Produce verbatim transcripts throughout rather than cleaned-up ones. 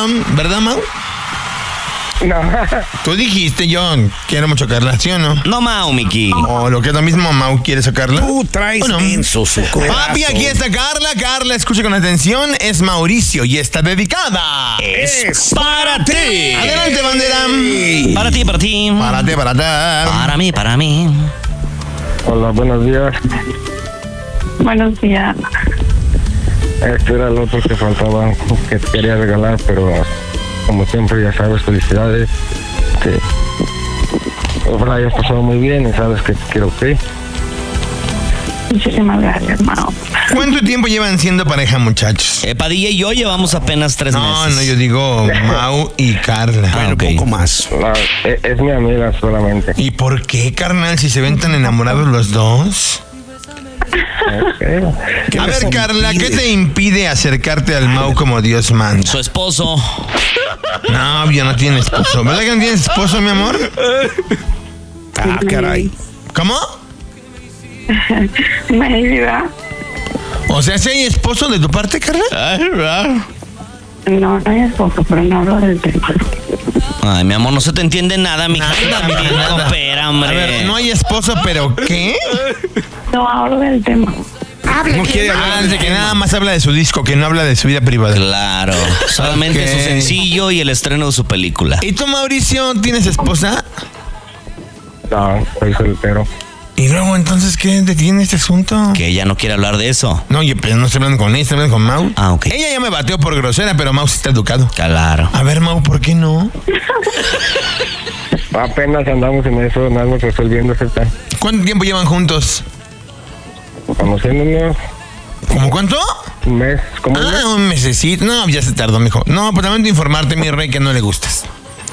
John, ¿verdad, Mau? No. Tú dijiste, John, quiero mucho a Carla, ¿sí o no? No, Mau, Miki. O lo que es lo mismo, Mau, ¿quieres a Carla? Tú traes no? menso su corazón. Papi, aquí está Carla. Carla, escuche con atención. Es Mauricio y está dedicada. Es para ti. Adelante, bandera. Para ti, para ti. Para ti, para ti. Para mí, para mí. Hola, buenos días. Buenos días. Este era el otro que faltaba, que te quería regalar, pero como siempre, ya sabes, felicidades. Que ojalá hayas pasado muy bien y sabes que te quiero, ¿ok? Muchísimas gracias, Mao. ¿Cuánto tiempo llevan siendo pareja, muchachos? Eh, Padilla y yo llevamos apenas tres No, meses. no, yo digo Mau y Carla. Ah, Bueno, ok. un poco más. No, es, es mi amiga solamente. ¿Y por qué, carnal, si se ven tan enamorados los dos? Okay. A ver, Carla, ¿qué te impide acercarte al Mau como Dios manda? Su esposo. No, yo no tiene esposo. ¿Verdad que no tienes esposo, mi amor? Ah, caray. ¿Cómo? Me ayuda. O sea, ¿si hay esposo de tu parte, Carla? No, no hay esposo, pero no hablo del tema. Ay, mi amor, no se te entiende nada, mi Nada, También nada. coopera, hombre. A ver, no hay esposo, pero ¿qué? No hablo del tema. No quiere Ah, hablar. dice que nada más habla de su disco, que no habla de su vida privada. Claro, solamente Ok. su sencillo y el estreno de su película. ¿Y tú, Mauricio, tienes esposa? No, soy soltero. ¿Y luego entonces qué detiene este asunto? Que ella no quiere hablar de eso. No, oye, pero no estoy hablando con ella, estoy hablando con Mau. Ah, ok. Ella ya me bateó por grosera, pero Mau sí está educado. Claro. A ver, Mau, ¿por qué no? Apenas andamos en eso, andamos resolviendo ese tema. ¿Cuánto tiempo llevan juntos? Conociéndonos ¿Cómo cuánto? un mes, como un mes. Ah, un mesecito. No, ya se tardó, mijo. No, pues también de informarte, mi rey, que no le gustas.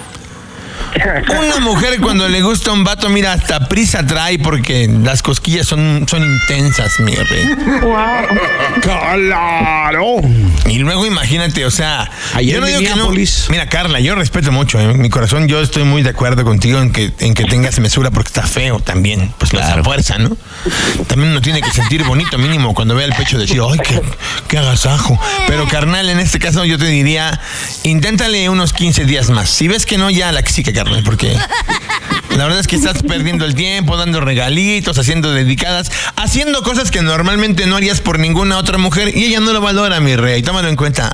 Una mujer cuando le gusta un vato, mira, hasta prisa trae porque las cosquillas son, son intensas, mi rey. Wow. ¡Claro! Y luego imagínate, o sea, Ayer yo no en digo que no. Minneapolis. Mira, Carla, yo respeto mucho, en mi corazón yo estoy muy de acuerdo contigo en que, en que tengas mesura porque está feo también, pues no es Claro. a fuerza, ¿no? También uno tiene que sentir bonito mínimo cuando vea el pecho decir, ay, qué, qué agasajo. Pero carnal, en este caso yo te diría, inténtale unos quince días más. Si ves que no, ya la xica, carnal, porque la verdad es que estás perdiendo el tiempo, dando regalitos, haciendo dedicadas, haciendo cosas que normalmente no harías por ninguna otra mujer y ella no lo valora, mi rey. Tómalo en cuenta.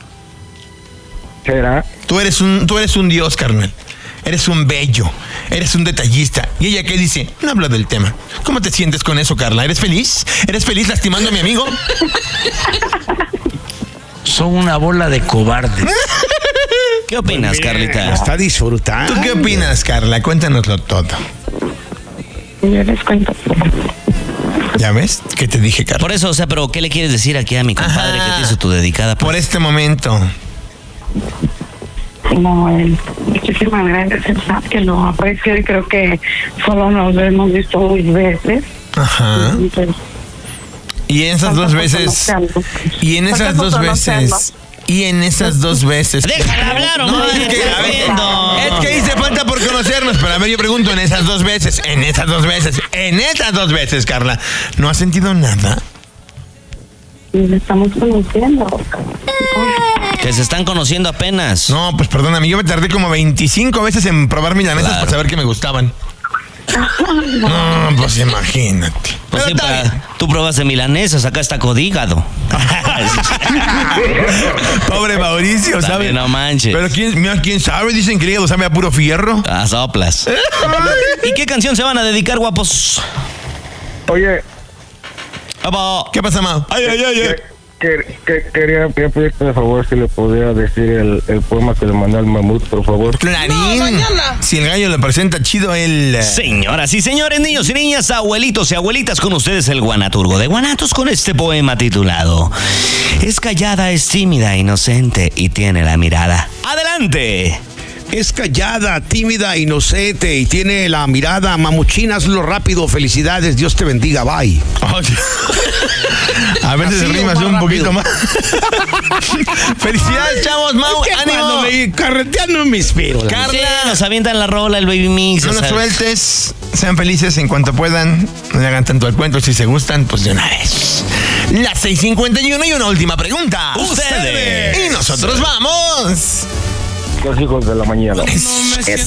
¿Será? Tú eres un, tú eres un dios, carnal. Eres un bello, eres un detallista. ¿Y ella qué dice? No habla del tema. ¿Cómo te sientes con eso, Carla? ¿Eres feliz? ¿Eres feliz lastimando a mi amigo? Son una bola de cobardes. ¿Qué opinas, Carlita? Está disfrutando. ¿Tú qué opinas, Carla? Cuéntanoslo todo. Yo les cuento. ¿Ya ves? ¿Qué te dije, Carla? Por eso, o sea, pero ¿qué le quieres decir aquí a mi compadre Ajá. que te hizo tu dedicada? Por Pues? este momento. No, él. Muchísimas gracias. Él sabe que lo aprecio y creo que solo nos hemos visto dos veces. Ajá. Entonces, Y en esas dos veces. Y en esas dos veces. Y en esas dos veces. Déjala hablar, No, hombre. es que, a ver, viendo. es que hice falta por conocernos, pero a ver, yo pregunto, en esas dos veces, en esas dos veces, en esas dos veces, Carla, ¿no has sentido nada? le estamos conociendo. Que se están conociendo apenas. No, pues perdóname, yo me tardé como veinticinco veces en probar milanesas Claro. para saber que me gustaban. No, pues imagínate. Pues Pero sí, está pa- bien. tú probaste milanesas, acá está codígado. Pobre Mauricio, También, ¿sabes? no manches. Pero quién, mira, quién sabe, dicen que el hígado sabe a puro fierro. A soplas. ¿Y qué canción se van a dedicar, guapos? Oye, Vamos. ¿Qué pasa, Mau? Ay, ay, ay, ay. que, que, quería, quería pedirte de favor si le podía decir el, el poema que le mandé al mamut, por favor. Clarín. Si el gallo lo presenta chido, él. eh, Señoras y señores, niños y niñas, abuelitos y abuelitas, con ustedes el Guanaturgo de Guanatos con este poema titulado Es callada, es tímida, inocente y tiene la mirada. ¡Adelante! Es callada, tímida, inocente y tiene la mirada mamuchina. Hazlo rápido. Felicidades. Dios te bendiga. Bye. Oye. A veces Así o rimas más un poquito rápido. más. Felicidades, chavos, Mau. Es que ¡Ánimo! cuando me carreteando me inspiro. la Carla. Sí, nos avientan la rola, el baby mix. No o nos sea, sueltes, sean felices en cuanto puedan, no le hagan tanto al cuento, si se gustan, pues de una vez. Las seis cincuenta y uno y una última pregunta. Ustedes. Y nosotros vamos. Los hijos de la mañana. Eso.